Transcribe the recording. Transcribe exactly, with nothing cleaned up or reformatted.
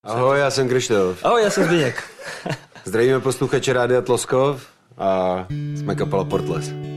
Ahoj, já jsem Krištof. Ahoj, já jsem Zbyněk. Zdravíme posluchače Rádia Tloskov a jsme kapela Portles.